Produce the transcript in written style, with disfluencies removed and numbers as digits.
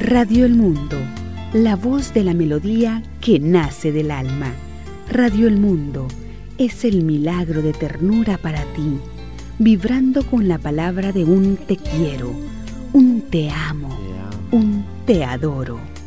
Radio El Mundo, la voz de la melodía que nace del alma. Radio El Mundo es el milagro de ternura para ti, vibrando con la palabra de un te quiero, un te amo, un te adoro.